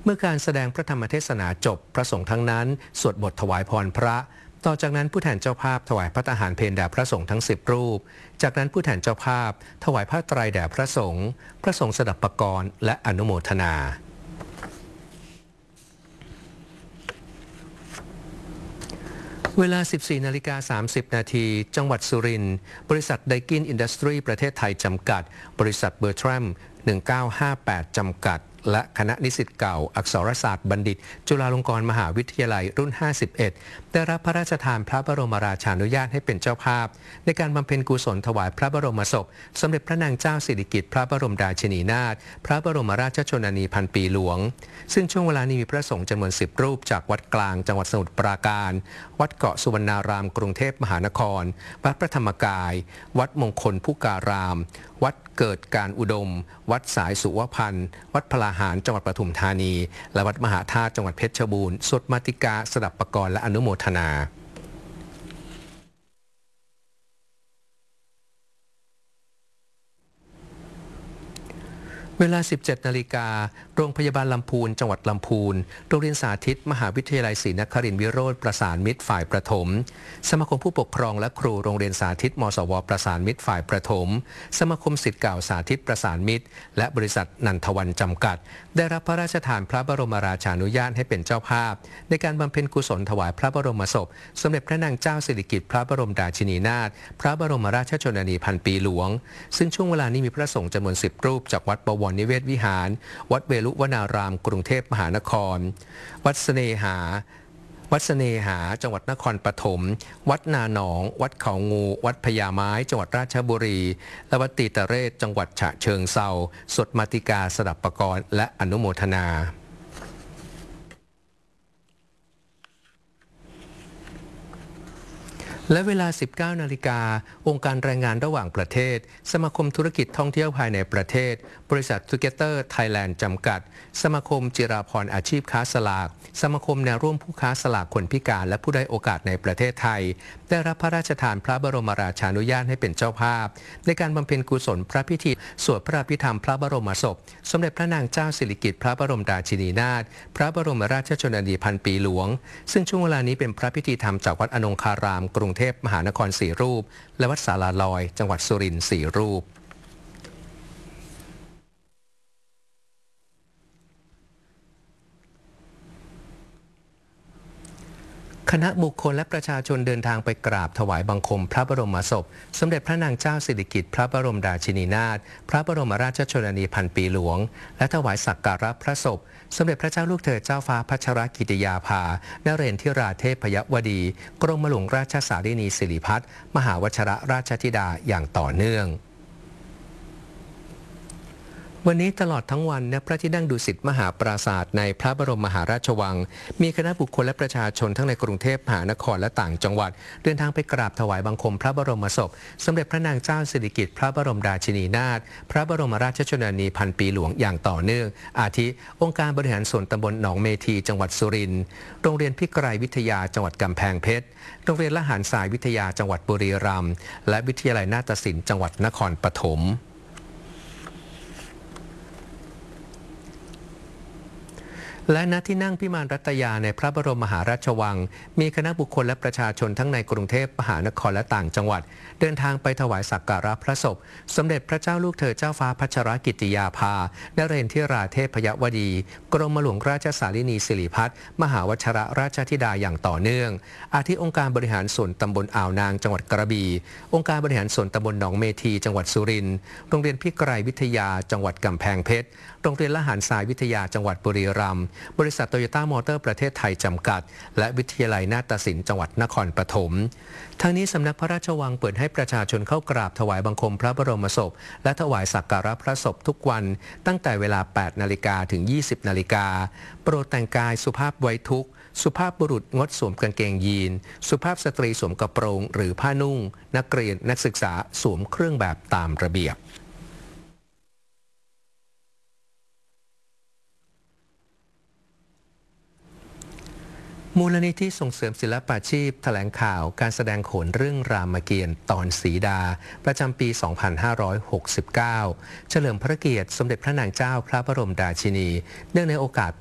เมื่อการแสดงพระธรรมเทศนาจบพระสงฆ์ทั้งนั้นสวดบทถวายพรพระต่อจากนั้นผู้แทนเจ้าภาพถวายพระทหารเพลแด่พระสงฆ์ทั้ง10รูปจากนั้นผู้แทนเจ้าภาพถวายผ้าไตรแด่พระสงฆ์สดับปกรณ์และอนุโมทนาเวลา 14:30 นาทีจังหวัดสุรินทร์บริษัทไดกินอินดัสทรีประเทศไทยจำกัดบริษัทเบอร์ทรัม1958จำกัดและคณะนิสิตเก่าอักษรศาสตร์บัณฑิตจุฬาลงกรณ์มหาวิทยาลัยรุ่น51ได้รับพระราชทานพระบรมราชานุญาตให้เป็นเจ้าภาพในการบำเพ็ญกุศลถวายพระบรมศพสมเด็จพระนางเจ้าสิริกิติ์พระบรมราชินีนาถพระบรมราชชนนีพันปีหลวงซึ่งช่วงเวลานี้มีพระสงฆ์จำนวน10รูปจากวัดกลางจังหวัดสมุทรปราการวัดเกาะสุวรรณารามกรุงเทพมหานครวัดพระธรรมกายวัดมงคลพุการามวัดเกิดการอุดมวัดสายสุวพันธ์วัดพลาหารจังหวัดปทุมธานีและวัดมหาธาตุจังหวัดเพชรบูรณ์สวดมาติกาสดับปกรณ์และอนุโมทนาเวลา 17 นาฬิกาโรงพยาบาลลำพูนจังหวัดลำพูนโรงเรียนสาธิตมหาวิทยาลัยศรีนครินทร์วิโรธประสานมิตรฝ่ายประถมสมาคมผู้ปกครองและครูโรงเรียนสาธิตมสวประสานมิตรฝ่ายประถมสมาคมศิษย์เก่าสาธิตประสานมิตรและบริษัทนันทวันจำกัดได้รับพระราชทานพระบรมราชานุญาตให้เป็นเจ้าภาพในการบำเพ็ญกุศลถวายพระบรมศพสมเด็จพระนางเจ้าสิริกิติ์พระบรมราชินีนาถพระบรมราชชนนีพันปีหลวงซึ่งช่วงเวลานี้มีพระสงฆ์จำนวน10รูปจากวัดบวรนิเวศวิหารวัดเวลุวนารามกรุงเทพมหานครวัดเสน่หาจังหวัดนครปฐมวัดนาหนองวัดเขางูวัดพญาไม้จังหวัดราชบุรีและวัดตีตะเรศจังหวัดฉะเชิงเทราสวดมาติกาสดับปกรณ์และอนุโมทนาและเวลา 19 นาฬิกาองค์การแรงงานระหว่างประเทศสมาคมธุรกิจท่องเที่ยวภายในประเทศบริษัท Together Thailand จำกัดสมาคมจิราพรอาชีพค้าสลากสมาคมแนวร่วมผู้ค้าสลากคนพิการและผู้ด้อยโอกาสในประเทศไทยได้รับพระราชทานพระบรมราชานุญาตให้เป็นเจ้าภาพในการบำเพ็ญกุศลพระพิธีสวดพระอภิธรรมพระบรมศพสมเด็จพระนางเจ้าสิริกิติ์พระบรมราชินีนาถพระบรมราชชนนีพันปีหลวงซึ่งช่วงเวลานี้เป็นพระพิธีธรรมจากวัดอนงคารามกรุงเทพมหานคร4รูปและวัดศาลาลอยจังหวัดสุรินทร์4รูปคณะบุคคลและประชาชนเดินทางไปกราบถวายบังคมพระบรมศพสมเด็จพระนางเจ้าสิริกิติ์พระบรมราชินีนาถพระบรมราชชนนีพันปีหลวงและถวายสักการะพระศพสมเด็จพระเจ้าลูกเธอเจ้าฟ้าพัชรกิติยาภานเรนทิราเทพยวดีกรมหลวงราชสารินีสิริพัฒน์มหาวชรราชธิดาอย่างต่อเนื่องวันนี้ตลอดทั้งวันณพระที่นั่งดุสิตมหาปราสาทในพระบรมมหาราชวังมีคณะบุคคลและประชาชนทั้งในกรุงเทพมหานครและต่างจังหวัดเดินทางไปกราบถวายบังคมพระบรมศพสมเด็จพระนางเจ้าสิริกิติ์พระบรมราชินีนาถพระบรมราชชนนีพันปีหลวงอย่างต่อเนื่องอาทิองค์การบริหารส่วนตำบลหนองเมธีจังหวัดสุรินทร์โรงเรียนพิกรายวิทยาจังหวัดกำแพงเพชรโรงเรียนละหารสายวิทยาจังหวัดบุรีรัมย์และวิทยาลัยนาฏศิลป์จังหวัดนครปฐมและณที่นั่งพิมานรัตยาในพระบรมมหาราชวังมีคณะบุคคลและประชาชนทั้งในกรุงเทพมหานครและต่างจังหวัดเดินทางไปถวายสักการะพระศพสมเด็จพระเจ้าลูกเธอเจ้าฟ้าพัชรกิติยาภานเรนทิราเทพยวดีกรมหลวงราชสารินีสิริพัฒน์มหาวชรราชธิดาอย่างต่อเนื่องอาทิองค์การบริหารส่วนตำบลอ่าวนางจังหวัดกระบี่องค์การบริหารส่วนตำบลหนองเมธีจังหวัดสุรินทร์โรงเรียนพิกรายวิทยาจังหวัดกำแพงเพชรโรงเรียนละหารสายวิทยาจังหวัดบุรีรัมย์บริษัทโตโยต้ามอเตอร์ประเทศไทยจำกัดและวิทยาลัยนาฏศิลป์จังหวัดนครปฐมทั้งนี้สำนักพระราชวังเปิดให้ประชาชนเข้ากราบถวายบังคมพระบรมศพและถวายสักการะพระศพทุกวันตั้งแต่เวลา 8 นาฬิกาถึง 20 นาฬิกาโปรดแต่งกายสุภาพไว้ทุกข์สุภาพบุรุษงดสวมกางเกงยีนสุภาพสตรีสวมกระโปรงหรือผ้านุ่งนักเรียนนักศึกษาสวมเครื่องแบบตามระเบียบมูลนิธิส่งเสริมศิลปาชีพแถลงข่าวการแสดงโขนเรื่องรามเกียรติ์ตอนสีดาประจำปี 2569 เฉลิมพระเกียรติสมเด็จพระนางเจ้าพระบรมราชินีเนื่องในโอกาส